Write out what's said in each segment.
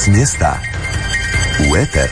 S mjesta u eter.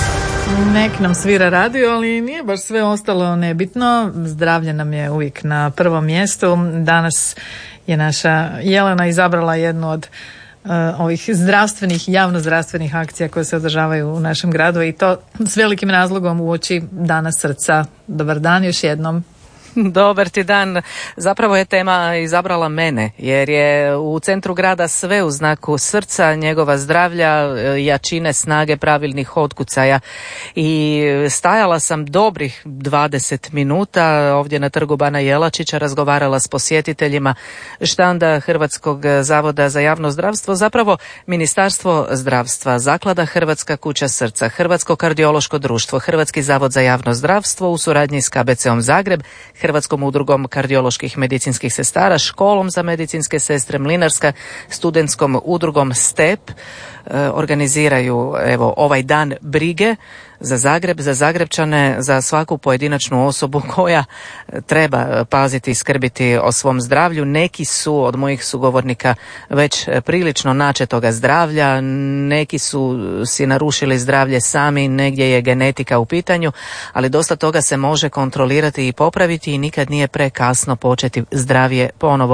Nek nam svira radio, ali nije baš sve ostalo nebitno. Zdravlje nam je uvijek na prvom mjestu. Danas je naša Jelena izabrala jednu od ovih zdravstvenih, javno-zdravstvenih akcija koje se održavaju u našem gradu i to s velikim razlogom uoči Dana srca. Dobar dan još jednom. Dobar ti dan. Zapravo je tema izabrala mene, jer je u centru grada sve u znaku srca, njegova zdravlja, jačine, snage, pravilnih otkucaja. I stajala sam dobrih 20 minuta ovdje na trgu Bana Jelačića, razgovarala s posjetiteljima štanda Hrvatskog zavoda za javno zdravstvo, zapravo Ministarstvo zdravstva, Zaklada Hrvatska kuća srca, Hrvatsko kardiološko društvo, Hrvatski zavod za javno zdravstvo u suradnji s KBC-om Zagreb, Hrvatskom udrugom kardioloških medicinskih sestara, Školom za medicinske sestre Mlinarska, Studentskom udrugom STEP organiziraju ovaj dan brige za Zagreb, za Zagrebčane, za svaku pojedinačnu osobu koja treba paziti i skrbiti o svom zdravlju. Neki su od mojih sugovornika već prilično načetoga zdravlja, neki su si narušili zdravlje sami, negdje je genetika u pitanju, ali dosta toga se može kontrolirati i popraviti i nikad nije prekasno početi zdravije ponovo.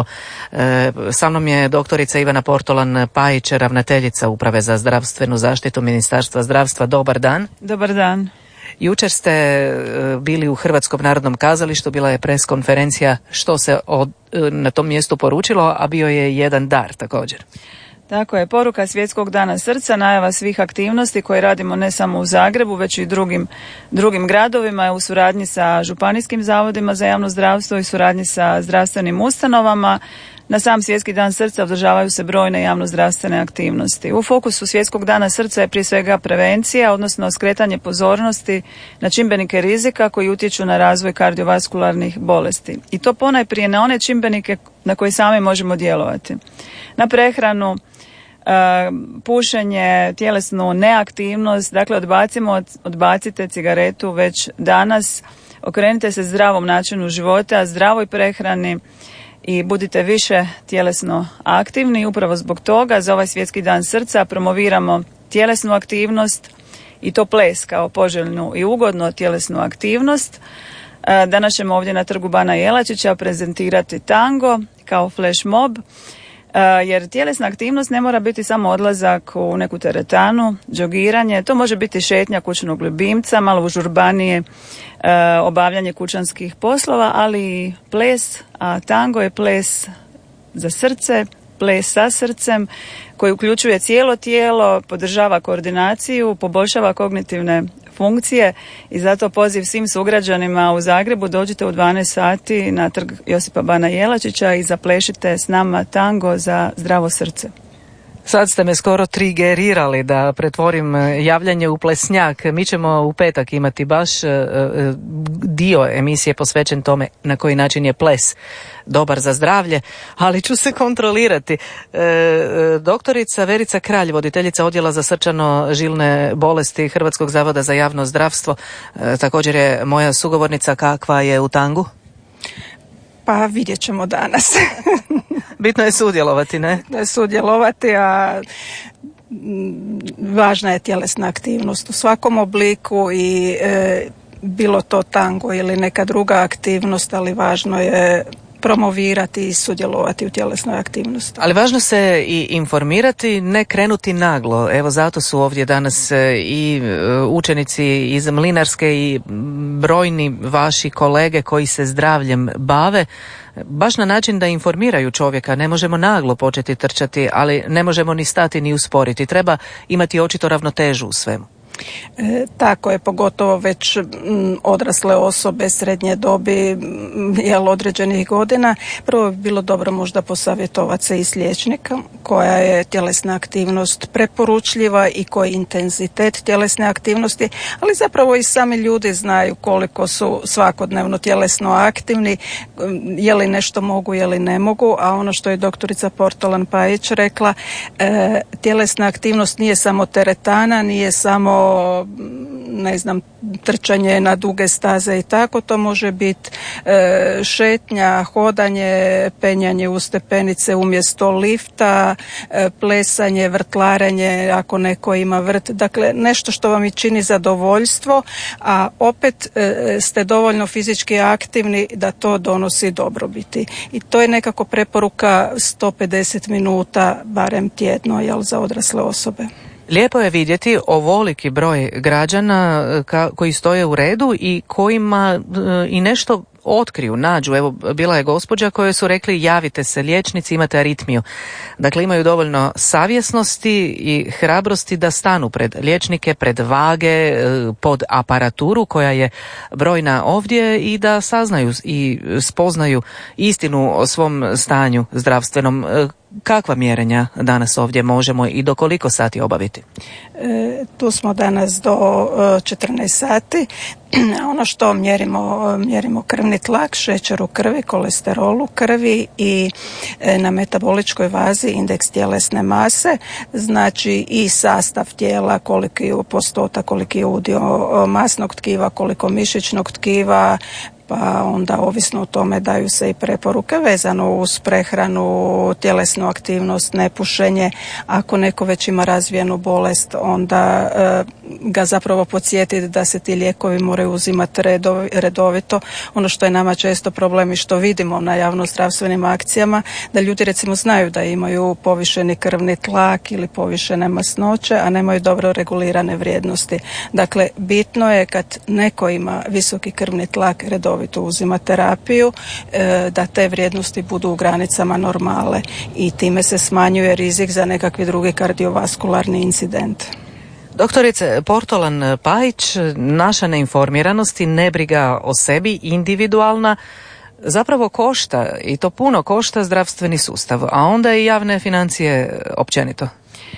Sa mnom je doktorica Ivana Portolan-Pajić, ravnateljica Uprave za zdravstvenu zaštitu Ministarstva zdravstva. Dobar dan. Dobar dan. Jučer ste bili u Hrvatskom narodnom kazalištu, bila je pres konferencija, što se na tom mjestu poručilo, a bio je jedan dar također. Tako je, poruka Svjetskog dana srca, najava svih aktivnosti koje radimo ne samo u Zagrebu, već i drugim gradovima u suradnji sa županijskim zavodima za javno zdravstvo i suradnji sa zdravstvenim ustanovama. Na sam Svjetski dan srca održavaju se brojne javno-zdravstvene aktivnosti. U fokusu Svjetskog dana srca je prije svega prevencija, odnosno skretanje pozornosti na čimbenike rizika koji utječu na razvoj kardiovaskularnih bolesti. I to ponajprije na one čimbenike na koje sami možemo djelovati. Na prehranu, pušenje, tjelesnu neaktivnost, dakle odbacite cigaretu već danas, okrenite se zdravom načinu života, zdravoj prehrani i budite više tjelesno aktivni. Upravo zbog toga za ovaj Svjetski dan srca promoviramo tjelesnu aktivnost i to ples kao poželjnu i ugodnu tjelesnu aktivnost. Danas ćemo ovdje na trgu Bana Jelačića prezentirati tango kao flash mob, jer tjelesna aktivnost ne mora biti samo odlazak u neku teretanu, džogiranje, to može biti šetnja kućnog ljubimca, malo užurbanije obavljanje kućanskih poslova, ali i ples, a tango je ples za srce, ples sa srcem koji uključuje cijelo tijelo, podržava koordinaciju, poboljšava kognitivne funkcije i zato poziv svim sugrađanima u Zagrebu, dođite u 12 sati na trg Josipa Bana Jelačića i zaplešite s nama tango za zdravo srce. Sad ste me skoro trigerirali da pretvorim javljanje u plesnjak. Mi ćemo u petak imati baš dio emisije posvećen tome na koji način je ples dobar za zdravlje, ali ću se kontrolirati. Doktorica Verica Kralj, voditeljica odjela za srčano-žilne bolesti Hrvatskog zavoda za javno zdravstvo, također je moja sugovornica. Kakva je u tangu? Pa vidjet ćemo danas. Bitno je sudjelovati, ne? Sudjelovati, a važna je tjelesna aktivnost u svakom obliku i bilo to tango ili neka druga aktivnost, ali važno je promovirati i sudjelovati u tjelesnoj aktivnosti. Ali važno se i informirati, ne krenuti naglo. Evo zato su ovdje danas i učenici iz Mlinarske i brojni vaši kolege koji se zdravljem bave, baš na način da informiraju čovjeka. Ne možemo naglo početi trčati, ali ne možemo ni stati ni usporiti. Treba imati očito ravnotežu u svemu. Tako je, pogotovo već odrasle osobe srednje dobi, određenih godina. Prvo bi bilo dobro možda posavjetovati se i s liječnikom koja je tjelesna aktivnost preporučljiva i koji intenzitet tjelesne aktivnosti, ali zapravo i sami ljudi znaju koliko su svakodnevno tjelesno aktivni, je li nešto mogu, je li ne mogu, a ono što je doktorica Portolan-Pajić rekla, tjelesna aktivnost nije samo teretana, nije samo ne znam, trčanje na duge staze i tako, to može biti šetnja, hodanje, penjanje u stepenice umjesto lifta, plesanje, vrtlarenje ako neko ima vrt, dakle nešto što vam i čini zadovoljstvo, a opet ste dovoljno fizički aktivni da to donosi dobrobiti. I to je nekako preporuka 150 minuta barem tjedno, za odrasle osobe. Lijepo je vidjeti ovoliki broj građana koji stoje u redu i kojima i nešto otkriju, nađu. Evo, bila je gospođa kojoj su rekli javite se liječnici, imate aritmiju. Dakle, imaju dovoljno savjesnosti i hrabrosti da stanu pred liječnike, pred vage, pod aparaturu koja je brojna ovdje i da saznaju i spoznaju istinu o svom stanju zdravstvenom. Kakva mjerenja danas ovdje možemo i do koliko sati obaviti? Tu smo danas do 14 sati. Ono što mjerimo krvni tlak, šećer u krvi, kolesterol u krvi i na metaboličkoj vazi indeks tjelesne mase, znači i sastav tijela, koliki je postotak, koliki je udio masnog tkiva, koliko mišićnog tkiva, pa onda ovisno o tome daju se i preporuke vezano uz prehranu, tjelesnu aktivnost, nepušenje. Ako neko već ima razvijenu bolest, onda ga zapravo podsjetiti da se ti lijekovi moraju uzimati redovito. Ono što je nama često problem i što vidimo na javnozdravstvenim akcijama, da ljudi recimo znaju da imaju povišeni krvni tlak ili povišene masnoće, a nemaju dobro regulirane vrijednosti. Dakle, bitno je kad neko ima visoki krvni tlak, redovito uzima terapiju, da te vrijednosti budu u granicama normale i time se smanjuje rizik za nekakvi drugi kardiovaskularni incident. Doktorice Portolan Pajić, naša neinformiranost i nebriga o sebi, individualna, zapravo košta, i to puno košta, zdravstveni sustav, a onda i javne financije općenito.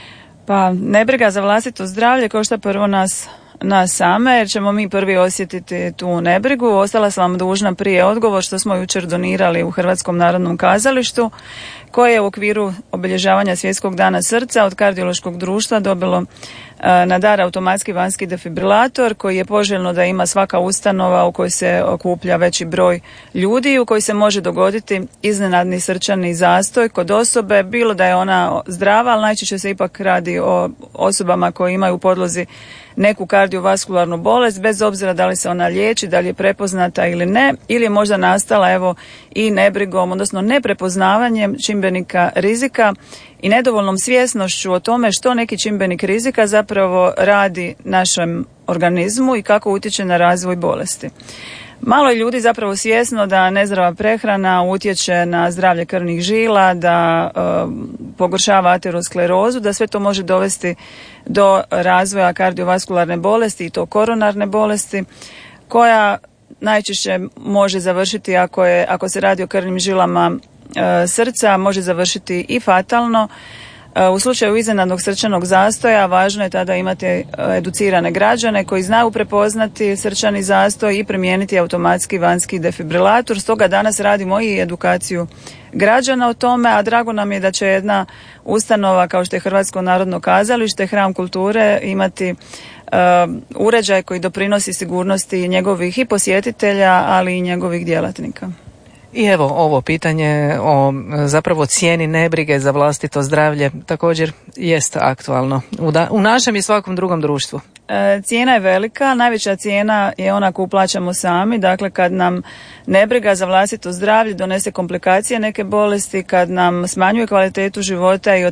Pa nebriga za vlastito zdravlje košta prvo nas same, jer ćemo mi prvi osjetiti tu nebrigu. Ostala sam vam dužna prije odgovor što smo jučer donirali u Hrvatskom narodnom kazalištu, koje je u okviru obilježavanja Svjetskog dana srca od kardiološkog društva dobilo na dar automatski vanjski defibrilator, koji je poželjno da ima svaka ustanova u kojoj se okuplja veći broj ljudi, u kojoj se može dogoditi iznenadni srčani zastoj kod osobe, bilo da je ona zdrava, ali najčešće se ipak radi o osobama koje imaju u podlozi neku kardiovaskularnu bolest, bez obzira da li se ona liječi, da li je prepoznata ili ne, ili je možda nastala i nebrigom, odnosno neprepoznavanjem čimbenika rizika i nedovoljnom svjesnošću o tome što neki čimbenik rizika zapravo radi našem organizmu i kako utječe na razvoj bolesti. Malo je ljudi zapravo svjesno da nezdrava prehrana utječe na zdravlje krvnih žila, da pogoršava aterosklerozu, da sve to može dovesti do razvoja kardiovaskularne bolesti i to koronarne bolesti, koja najčešće može završiti, ako se radi o krvnim žilama srca, može završiti i fatalno. U slučaju iznenadnog srčanog zastoja važno je tada imati educirane građane koji znaju prepoznati srčani zastoj i primijeniti automatski vanjski defibrilator. Stoga danas radimo i edukaciju građana o tome, a drago nam je da će jedna ustanova kao što je Hrvatsko narodno kazalište, Hram kulture, imati uređaj koji doprinosi sigurnosti njegovih i posjetitelja, ali i njegovih djelatnika. I evo, ovo pitanje o zapravo cijeni nebrige za vlastito zdravlje također jest aktualno u našem i svakom drugom društvu. Cijena je velika, najveća cijena je ona koju plaćamo sami, dakle kad nam nebriga za vlastito zdravlje donese komplikacije neke bolesti, kad nam smanjuje kvalitetu života i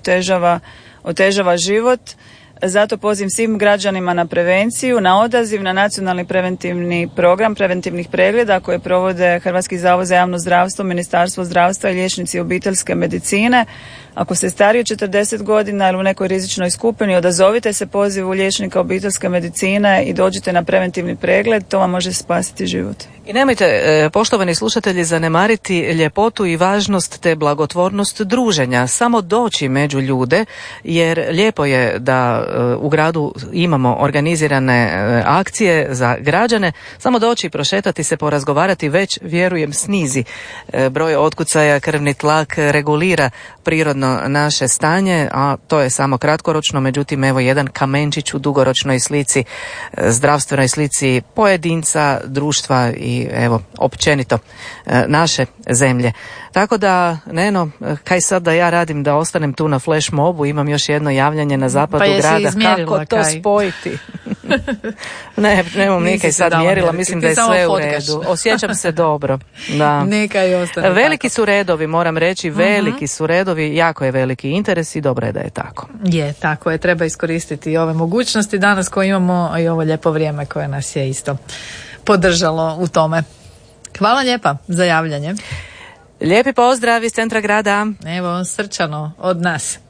otežava život. Zato pozivam svim građanima na prevenciju, na odaziv na nacionalni preventivni program preventivnih pregleda koje provode Hrvatski zavod za javno zdravstvo, Ministarstvo zdravstva i liječnici obiteljske medicine. Ako ste stariji od 40 godina ili u nekoj rizičnoj skupini, odazovite se pozivu liječnika obiteljske medicine i dođite na preventivni pregled, to vam može spasiti život. I nemojte, poštovani slušatelji, zanemariti ljepotu i važnost te blagotvornost druženja. Samo doći među ljude, jer lijepo je da u gradu imamo organizirane akcije za građane. Samo doći, prošetati se, porazgovarati, već, vjerujem, snizi broj otkucaja, krvni tlak, regulira prirodno zavidno naše stanje, a to je samo kratkoročno, međutim evo jedan kamenčić u dugoročnoj slici, zdravstvenoj slici pojedinca, društva i evo općenito naše zemlje. Tako da, Neno, kaj sad da ja radim, da ostanem tu na flash mobu, imam još jedno javljanje na zapadu grada, kako to spojiti? Nemam nekaj sad mjerila, mislim da je sve u redu. Osjećam se dobro. Da. Neka i ostane. Veliki su redovi, moram reći, veliki su redovi, jako je veliki interes i dobro je da je tako. Je, tako je, treba iskoristiti i ove mogućnosti danas koje imamo i ovo lijepo vrijeme koje nas je isto podržalo u tome. Hvala lijepa za javljanje. Lijepi pozdrav iz centra grada. Evo, srčano od nas.